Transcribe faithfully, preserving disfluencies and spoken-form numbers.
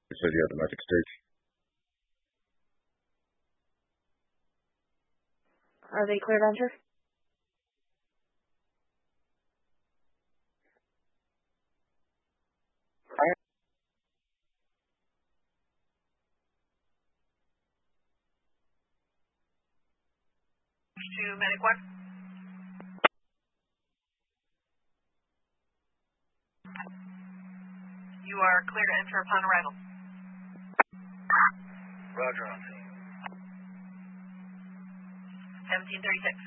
It says you have the medic stage. Are they cleared to enter? To medic one. You are clear to enter upon arrival. Roger on scene. seventeen thirty-six.